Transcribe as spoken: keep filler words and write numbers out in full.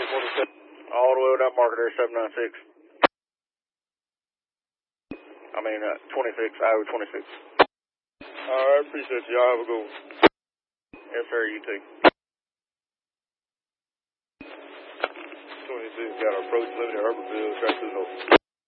All the way with that marker there, seven nine six. I mean, uh, twenty-six, Iowa twenty-six. Alright, appreciate you. Y'all have a good one. Yes, sir, you too. twenty-six got an approach limit at Urbanville, track two north.